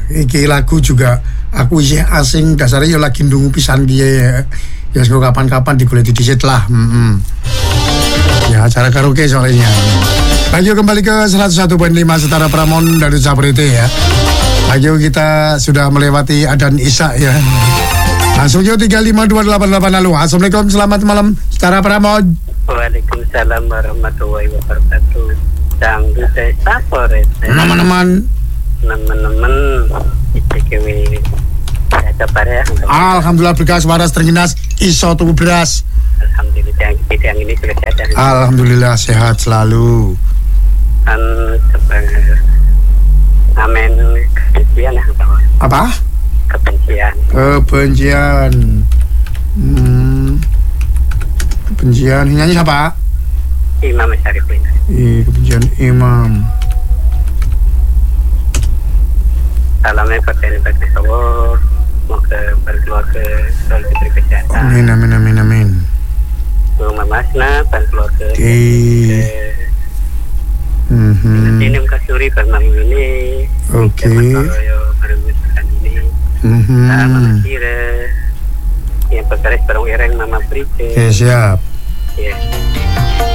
iki lagu juga aku isih asing dasarnya yo lagi ndungu pisan piye ya kapan-kapan digoleki dhisik lah. Ya acara karaoke soalnya. Ayo kembali ke 101.5 Setara Pramon dari Sabrite ya. Ayo kita sudah melewati adzan Isya ya. Langsung yuk 35288 lalu. Assalamualaikum, selamat malam Setara Pramon. Waalaikumsalam warahmatullahi wabarakatuh. Dangdut desa Forest. Teman-teman ICKW kabar ya. Alhamdulillah berkas waras terginas iso tuku beras. Alhamdulillah yang ini sudah sehat. Alhamdulillah sehat selalu. Amin kebencian ya. Apa? Kebencian. Kebencian nyanyi siapa? Imam Syarifin. Kebencian Imam. Salamnya Fatihah bagi Allah. Semoga berkeluarga selalu diberi kesehatan. Amin. Rumah Masna berkeluarga. Ini Kasuri pernah ini. Oke. Ini. Mama Sire. Yang bergaris bareng ireng Mama Prite. Siap. Ya.